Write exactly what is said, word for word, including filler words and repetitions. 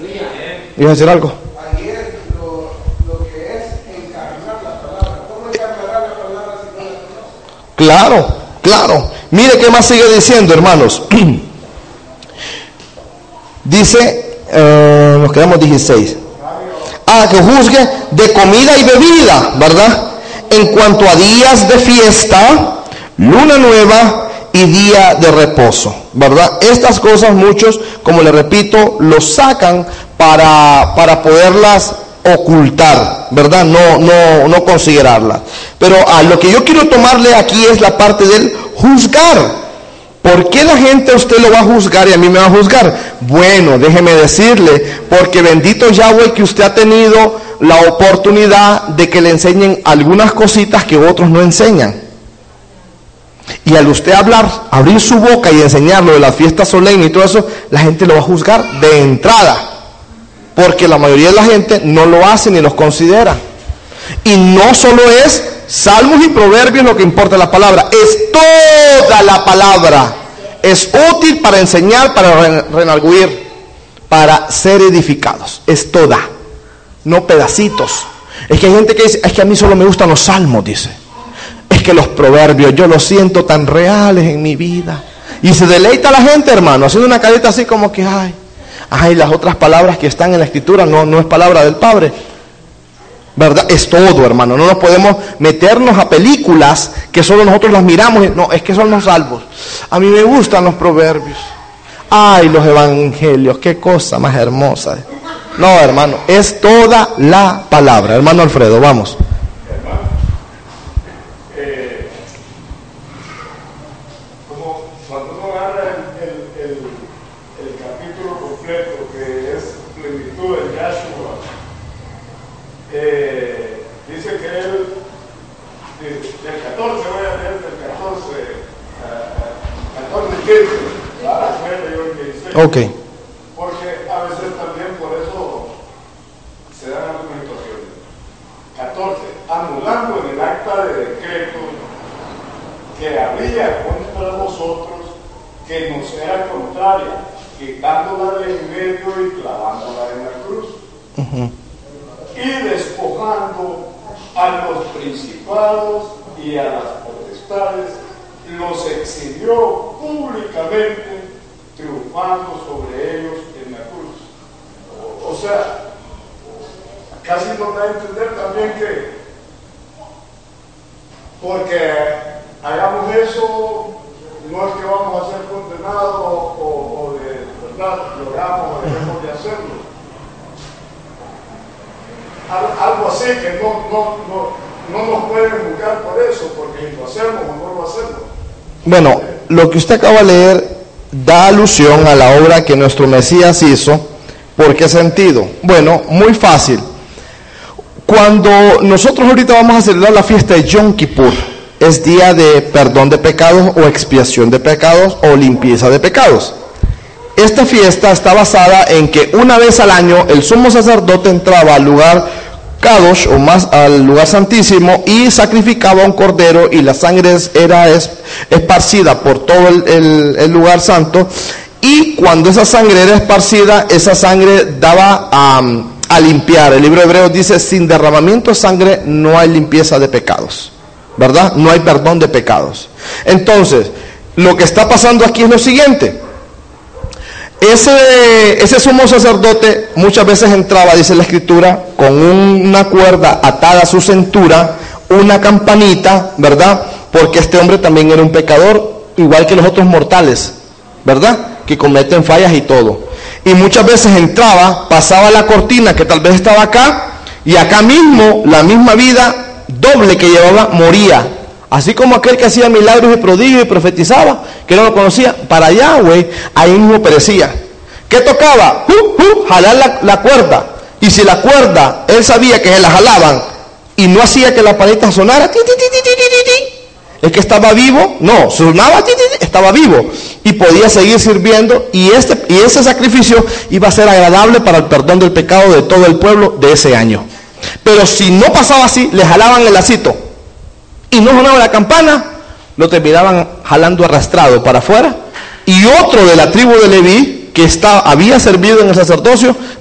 ¿Ibas a decir algo? Ayer lo, lo que es encarnar la palabra. ¿Cómo encarnará la palabra si no la conoce? Claro, claro. Mire qué más sigue diciendo, hermanos. Dice, eh, nos quedamos dieciséis. Ah, que juzgue de comida y bebida, ¿verdad? En cuanto a días de fiesta, luna nueva y día de reposo, ¿verdad? Estas cosas muchos, como le repito, los sacan para, para poderlas ocultar, ¿verdad? No, no, no considerarlas. Pero a lo que yo quiero tomarle aquí es la parte del juzgar. ¿Por qué la gente a usted lo va a juzgar y a mí me va a juzgar? Bueno, déjeme decirle, porque bendito Yahweh que usted ha tenido la oportunidad de que le enseñen algunas cositas que otros no enseñan. Y al usted hablar, abrir su boca y enseñarlo de las fiestas solemnes y todo eso, la gente lo va a juzgar de entrada. Porque la mayoría de la gente no lo hace ni los considera. Y no solo es Salmos y Proverbios lo que importa la palabra, es toda la palabra. Es útil para enseñar, para redarguir, para ser edificados. Es toda, no pedacitos. Es que hay gente que dice, es que a mí solo me gustan los salmos, dice. Es que los proverbios, yo los siento tan reales en mi vida. Y se deleita la gente, hermano, haciendo una careta así como que, ay, ay, las otras palabras que están en la escritura no, no es palabra del Padre. ¿Verdad? Es todo, hermano. No nos podemos meternos a películas que solo nosotros las miramos. No, es que son los salvos. A mí me gustan los proverbios. Ay, los evangelios, qué cosa más hermosa. No, hermano, es toda la palabra. Hermano Alfredo, vamos. Hermano, eh, como cuando uno agarra el, el, el, el capítulo completo que es plenitud de Yahshua, Eh, dice que él, del catorce, voy a leer del catorce, uh, catorce y quince, para hacerle yo el dieciséis. Ok. Porque a veces también por eso se dan algunas situaciones. catorce. Anulando en el acta de decreto que había contra nosotros que nos era contraria, quitándola de en medio y clavándola en la cruz. Uh-huh. Y despojando a los principados y a las potestades, los exhibió públicamente, triunfando sobre ellos en la cruz. O, o sea, casi nos da a entender también que, porque hagamos eso, no es que vamos a ser condenados o, o de verdad logramos o dejemos de hacerlo. Algo así que no, no, no, no nos pueden juzgar por eso, porque lo hacemos o no lo hacemos. Bueno, lo que usted acaba de leer da alusión a la obra que nuestro Mesías hizo. ¿Por qué sentido? Bueno, muy fácil. Cuando nosotros ahorita vamos a celebrar la fiesta de Yom Kippur, es día de perdón de pecados o expiación de pecados o limpieza de pecados. Esta fiesta está basada en que una vez al año el sumo sacerdote entraba al lugar Kadosh, o más al lugar santísimo, y sacrificaba un cordero, y la sangre era esparcida por todo el, el, el lugar santo, y cuando esa sangre era esparcida, esa sangre daba a, a limpiar. El libro de Hebreos dice, sin derramamiento de sangre no hay limpieza de pecados, ¿verdad? No hay perdón de pecados. Entonces, lo que está pasando aquí es lo siguiente. Ese, ese sumo sacerdote muchas veces entraba, dice la escritura, con una cuerda atada a su cintura, una campanita, ¿verdad? Porque este hombre también era un pecador, igual que los otros mortales, ¿verdad? Que cometen fallas y todo. Y muchas veces entraba, pasaba la cortina que tal vez estaba acá, y acá mismo, la misma vida doble que llevaba, moría. Así como aquel que hacía milagros y prodigios y profetizaba, que no lo conocía, para allá, güey, ahí mismo perecía. ¿Qué tocaba? Uh, uh, jalar la, la cuerda. Y si la cuerda, él sabía que se la jalaban y no hacía que la paleta sonara, ti, ti, ti, ti, ti, ti, ti, el que estaba vivo, no, sonaba, ti, ti, ti, estaba vivo y podía seguir sirviendo, y, este, y ese sacrificio iba a ser agradable para el perdón del pecado de todo el pueblo de ese año. Pero si no pasaba así, le jalaban el lacito y no sonaba la campana, lo terminaban jalando arrastrado para afuera, y otro de la tribu de Leví que estaba, había servido en el sacerdocio